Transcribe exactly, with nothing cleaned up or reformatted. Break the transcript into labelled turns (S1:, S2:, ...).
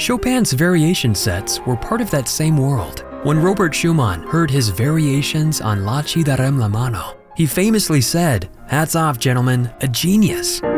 S1: Chopin's variation sets were part of that same world. When Robert Schumann heard his variations on La Ci darem la mano, he famously said, "Hats off, gentlemen, a genius."